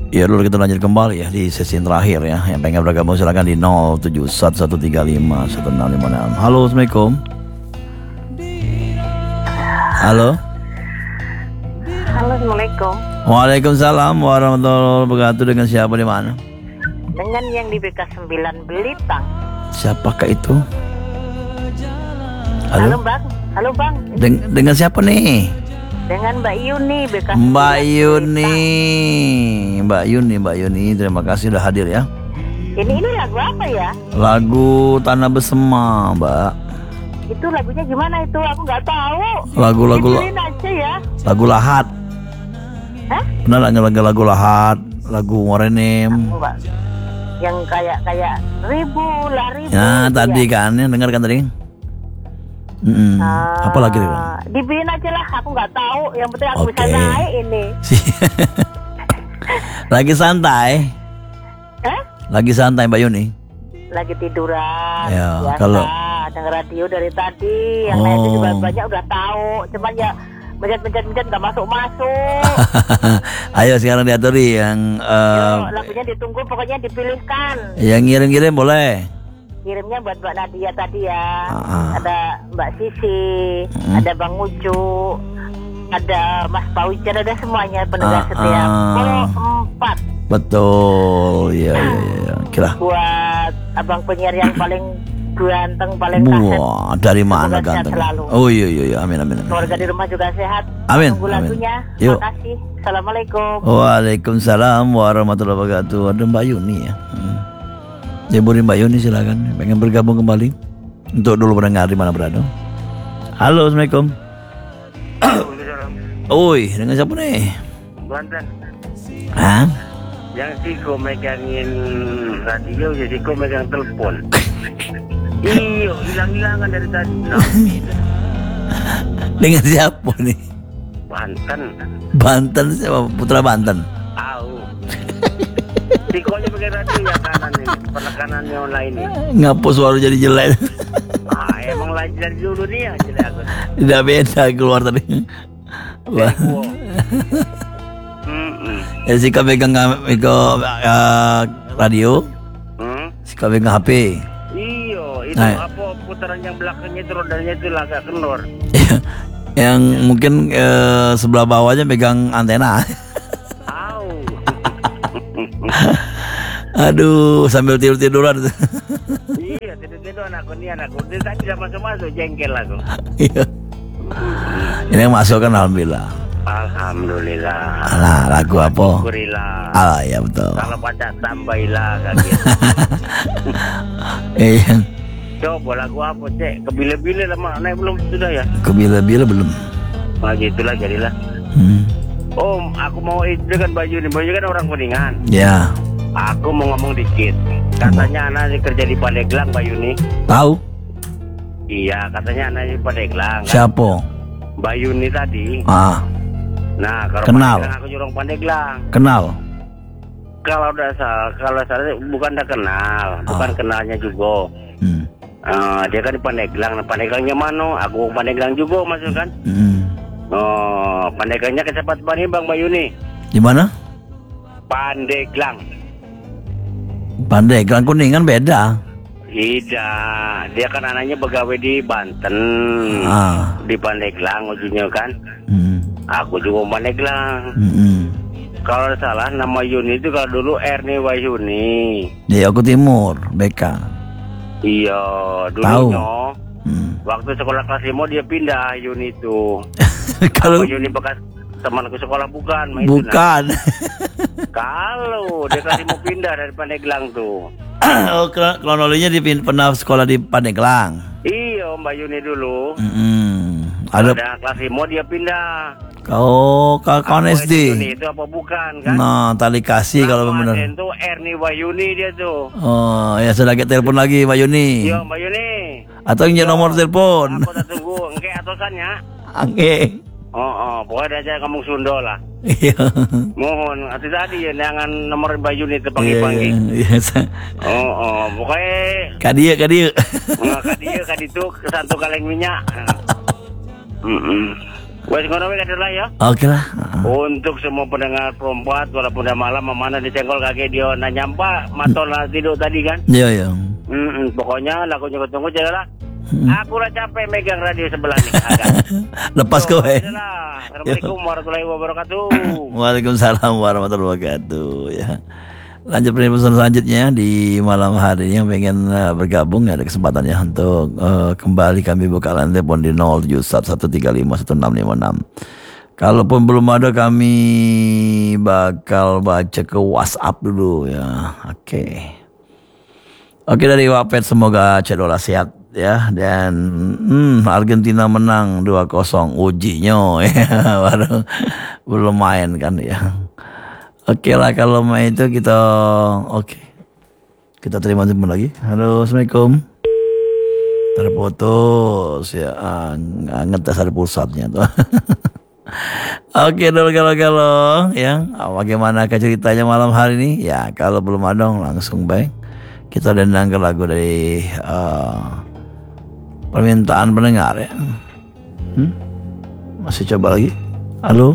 Ya dulu kita lanjut kembali ya di sesi terakhir ya. Yang pengen bergabung silakan di 0711351656. Halo, Assalamualaikum. Halo. Halo, Assalamualaikum. Waalaikumsalam warahmatullahi wabarakatuh. Dengan siapa di mana? Dengan yang di BK 9 Belitang. Siapakah itu? Halo Bang. Halo Bang. Dengan siapa nih? Dengan Mbak Yuni BK 9 Mbak Yuni, terima kasih sudah hadir ya. Ini lagu apa ya? Lagu Tanah Bersama, Mbak. Itu lagunya gimana itu? Aku nggak tahu. Lagu aja ya. Lagu Lahat. Hah? Benar lagu Lahat, lagu Morenim. Yang kayak ribu. Ya tadi kan, yang dengar kan tadi. Apa lagi nih, Bang? Dibikin aja lah, aku nggak tahu. Yang penting aku bisa naik ini. Lagi santai. Lagi santai Mbak Yuni. Lagi tiduran. Ya, biasa, kalau denger radio dari tadi, yang lain juga banyak udah tahu. Cuman ya mencet nggak masuk. Ayo sekarang diaturi yang lagunya ditunggu, pokoknya dipilihkan. Yang ngirim-ngirim boleh. Kirimnya buat Mbak Nadia tadi ya. Ada Mbak Sisi, ada Bang Ucu, ada Mas Paujan, ada semuanya pendengar setia. 4. Betul, iya. Kira. Buat abang penyiar yang paling ganteng, paling kaset. Wah, dari mana ganteng? Oh iya, amin. Keluarga di rumah juga sehat. Amin. Tunggu lagunya. Yuk. Terima kasih. Assalamualaikum. Waalaikumsalam warahmatullahi wabarakatuh. Ada Mbak Yuni ya. Jeburi Mbak Yuni silakan. Pengen bergabung kembali untuk dulu mendengar di mana berada. Halo, Assalamualaikum. Oi, dengan siapa nih? Banten. Hah? Yang Siko megangin radio, jadi Siko megang telepon. Iyo, hilang-hilangan dari tadi. Dengan siapa nih? Banten siapa? Putra Banten. Tahu. Sikonya pakai radio ya kanan ini, penekanannya online ini. Ngapa suara jadi jelek? Emang lagi dari dulu nih ya jelek aku. Tidak beda keluar tadi. Wah. Ya Sika pegang radio, Sika pegang HP. Iyo, itu apa putaran yang belakangnya itu rodanya itu agak kendor. Yang mungkin sebelah bawahnya pegang antena. Aduh, sambil tidur-tiduran. Iya, tidur-tiduran aku. Dia tadi udah masuk-masuk, jengkel aku. Iya. Ini yang masuk kan alhamdulillah. Alhamdulillah. Nah, lagu apa? Syukurillah. Ya betul. Kalau pada tambailah kaget. Iya. Coba lagu apa, Cek? Kebile-bile lama naik belum sudah ya? Kebile-bile belum. Nah, gitulah jadilah. Aku mau itu dengan Baju nih. Baju kan orang Kuningan. Ya. Aku mau ngomong dikit. Katanya anak kerja di Pandeglang, Mbak Yuni. Tahu? Iya, katanya anak di Pandeglang. Siapa? Mbak Yuni tadi. Nah, kalau kenal. Pandeglang aku nyurung Pandeglang. Kenal. Kalau salah bukan dah kenal, bukan kenalnya juga. Dia kan di Pandeglang. Nah, Pandeglangnya mana? Aku Pandeglang juga masuk kan? Pandeglangnya ke Cepat Bani Bang Mbak Yuni. Di mana? Pandeglang Kuningan beda. Tidak, dia kan anaknya begawe di Banten, di Pandeglang ujungnya kan. Aku juga Pandeglang. Kalau salah nama Yuni itu kalau dulu Erni Wahyuni. Di aku Timur, BK. Iya, dulunya. Waktu sekolah kelas 5 dia pindah Yuni itu. Kalau Yuni bekas temanku sekolah bukan. Bukan. Kalau dia kasih mau pindah dari Pandeglang tuh. Kronologinya pernah sekolah di Pandeglang. Iya, Mbak Yuni dulu. Ada kelas 5 dia pindah. Kawan SD. Yuni itu apa bukan kan? Nah, tali kasih kalau benar. Itu Erni Wahyuni dia tuh. Oh, ya sudah kita telepon lagi Mbak Yuni. Iya, Mbak Yuni. Atau ingin nomor telepon. Aku tunggu, engke atosannya. Oke. Pokoknya aja ngomong Sunda lah. Iya. Mohon, tadi ya jangan nomor Mbak Yuni itu panggil-panggil. Iya. Pokoknya Kadia. Kaditu kesantu kaleng minyak. Wes ngono wis adalah ya. Oke lah. Untuk semua pendengar perempat walaupun udah malam mana disenggol kaki dia na nyampa matola tidur tadi kan. Iya. Pokoknya lagunya ketunggu adalah aku udah capek megang radio sebelah nih. Lepas kowe. Assalamualaikum warahmatullahi wabarakatuh. Waalaikumsalam warahmatullahi wabarakatuh ya. Lanjut pesan selanjutnya di malam hari ini yang pengen bergabung ada kesempatannya untuk kembali kami buka line telepon di 0711351656. Kalaupun belum ada kami bakal baca ke WhatsApp dulu ya. Oke dari Wapet semoga Cedola sehat ya dan Argentina menang 2-0 ujinya ya baru belum main kan ya. Oke lah kalau main itu kita terima telepon lagi. Halo assalamualaikum. Terputus ya ngetes ada pulsatnya tuh. Oke dulu kalau ya bagaimana ceritanya malam hari ini ya kalau belum ada langsung baik. Kita dendang ke lagu dari permintaan pendengar ya. Masih coba lagi. Halo.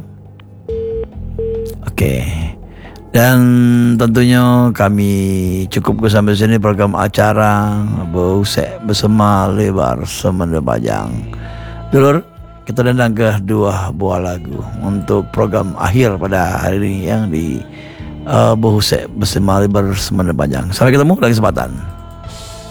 Oke. Dan tentunya kami cukup sampai sini program acara Bohusek bersama Lebar Semanda Bajang. Dulur, kita dendang ke 2 buah lagu untuk program akhir pada hari ini yang di Bohusek bersama Lebar Semanda Bajang. Sampai ketemu lagi kesempatan.